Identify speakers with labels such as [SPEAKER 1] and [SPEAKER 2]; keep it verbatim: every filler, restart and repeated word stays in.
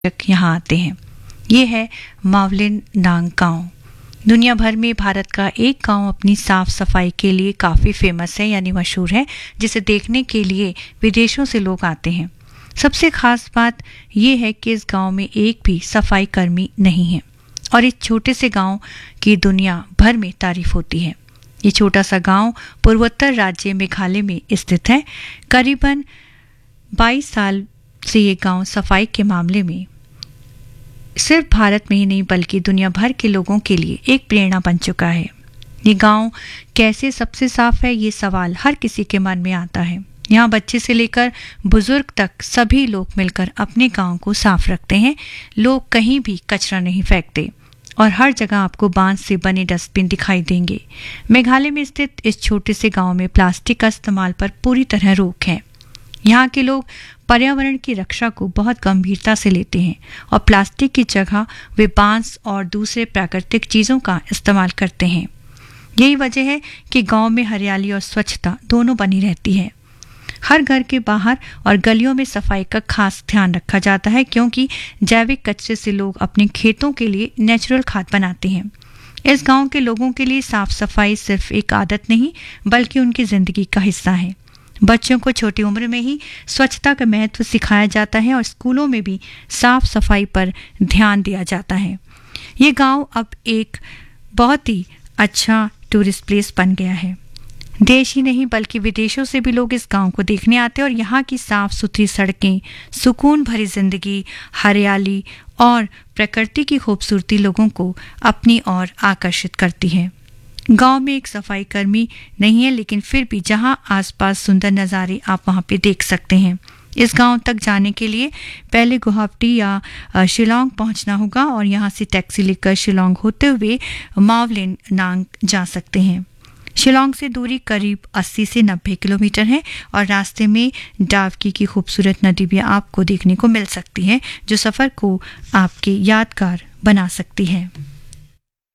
[SPEAKER 1] यहाँ आते हैं। ये है मावलिन नांग गांव। दुनिया भर में भारत का एक गांव अपनी साफ सफाई के लिए काफ़ी फेमस है, यानी मशहूर है, जिसे देखने के लिए विदेशों से लोग आते हैं। सबसे खास बात यह है कि इस गांव में एक भी सफाई कर्मी नहीं है और इस छोटे से गांव की दुनिया भर में तारीफ होती है। ये छोटा सा गांव पूर्वोत्तर राज्य मेघालय में स्थित है। करीबन बाईस साल से ये गांव सफाई के मामले में सिर्फ भारत में ही नहीं बल्कि दुनिया भर के लोगों के लिए एक प्रेरणा बन चुका है। ये गांव कैसे सबसे साफ है, ये सवाल हर किसी के मन में आता है। यहाँ बच्चे से लेकर बुजुर्ग तक सभी लोग मिलकर अपने गांव को साफ रखते हैं। लोग कहीं भी कचरा नहीं फेंकते और हर जगह आपको बांस से बने डस्टबिन दिखाई देंगे। मेघालय में स्थित इस छोटे से गांव में प्लास्टिक का इस्तेमाल पर पूरी तरह रोक है। यहाँ के लोग पर्यावरण की रक्षा को बहुत गंभीरता से लेते हैं और प्लास्टिक की जगह वे बांस और दूसरे प्राकृतिक चीज़ों का इस्तेमाल करते हैं। यही वजह है कि गांव में हरियाली और स्वच्छता दोनों बनी रहती है। हर घर के बाहर और गलियों में सफाई का खास ध्यान रखा जाता है, क्योंकि जैविक कचरे से लोग अपने खेतों के लिए नेचुरल खाद बनाते हैं। इस गांव के लोगों के लिए साफ सफाई सिर्फ एक आदत नहीं बल्कि उनकी जिंदगी का हिस्सा है। बच्चों को छोटी उम्र में ही स्वच्छता का महत्व सिखाया जाता है और स्कूलों में भी साफ सफाई पर ध्यान दिया जाता है। ये गांव अब एक बहुत ही अच्छा टूरिस्ट प्लेस बन गया है। देश ही नहीं बल्कि विदेशों से भी लोग इस गांव को देखने आते हैं और यहाँ की साफ सुथरी सड़कें, सुकून भरी जिंदगी, हरियाली और प्रकृति की खूबसूरती लोगों को अपनी ओर आकर्षित करती है। गांव में एक सफाई कर्मी नहीं है, लेकिन फिर भी जहां आसपास सुंदर नज़ारे आप वहां पे देख सकते हैं। इस गांव तक जाने के लिए पहले गुवाहाटी या शिलोंग पहुंचना होगा और यहां से टैक्सी लेकर शिलोंग होते हुए मावलिन नांग जा सकते हैं। शिलोंग से दूरी करीब अस्सी से नब्बे किलोमीटर है और रास्ते में डावकी की खूबसूरत नदी भी आपको देखने को मिल सकती है, जो सफ़र को आपके यादगार बना सकती है।